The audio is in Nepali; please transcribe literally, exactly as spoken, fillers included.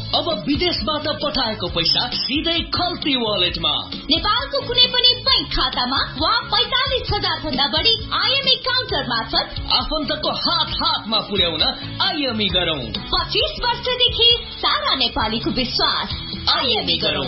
अब विदेशबाट पठाएको पैसा सिधै खल्ती वालेटमा। नेपालको कुनै पनि बैंक खातामा वा पैंतालीस हजार भन्दा बढी आइएमई काउन्टर मार्फत आफन्तको हात हातमा पुर्याउन आइएमई गरौँ। पच्चीस वर्षदेखि सारा नेपालीको विश्वास। आइएमई गरौँ।